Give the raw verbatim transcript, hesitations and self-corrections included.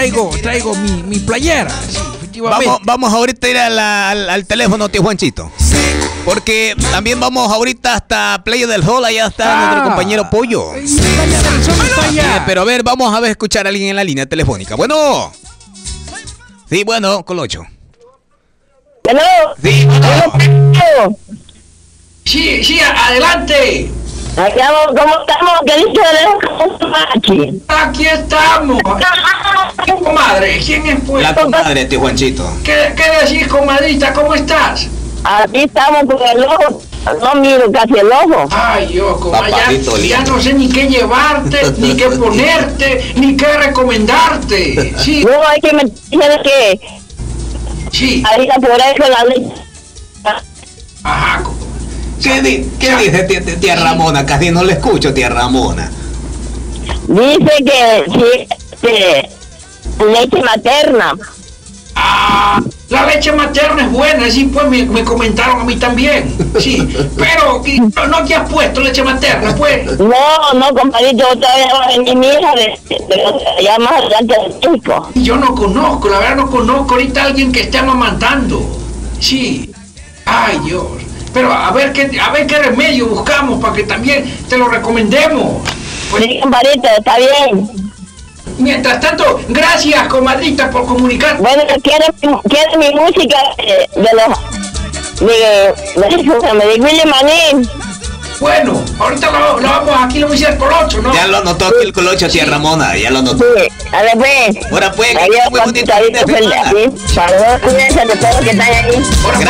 traigo, traigo mi, mi playera. Sí, efectivamente. Vamos, vamos ahorita a ir a la, al, al teléfono, tío Juanchito. Sí. Porque también vamos ahorita hasta Playa del Sol, allá está Ah. nuestro compañero Pollo. Ay, Playa del Sol está allá. Eh, pero a ver, vamos a ver escuchar a alguien en la línea telefónica. Bueno. Sí, bueno, Colocho. Hello. Sí, bueno. Sí, sí, adelante. Acá, ¿cómo estamos? ¿Qué dice el Aquí estamos. Comadre, ¿quién es pues? La comadre, tío Juanchito. ¿Qué, qué decís, comadrita? ¿Cómo estás? Aquí estamos con el ojo. No miro casi el ojo. Ay, Dios, comadre, Papacito ya, ya lindo. no sé ni qué llevarte, ni qué ponerte, ni qué recomendarte. Sí, No, hay que me dice que sí. ahorita por ahí con la ley. Ajá. co- ¿Qué, di- qué dice tía, tía- tía Ramona? Casi no le escucho, tía Ramona. Dice que sí, que leche materna. Ah, la leche materna es buena, sí, pues me, me comentaron a mí también. Sí, pero ¿qué- no, no te has puesto leche materna, pues. No, no, compadrito, todavía va a venir mi hija de, de, de allá más adelante de México. Yo no conozco, la verdad no conozco ahorita a alguien que esté amamantando. Sí. Ay, Dios. Pero a ver qué, a ver qué remedio buscamos para que también te lo recomendemos. Pues, Sí, compadrito, está bien. mientras tanto, gracias, comadrita, por comunicar. Bueno, ¿quiere, quiere mi música de, de los... de... de, de, de Willy Manín? Bueno, ahorita lo, lo vamos, aquí lo voy a decir por otro, ¿no? Ya lo anotó aquí el Colocho, tía Ramona, ya lo anotó. Sí, a ver, pues. Ahora pues, Adiós, muy bonito papito, fin de ahí, semana. sí. Saludos, cuídense de todos que están ahí. Ahora,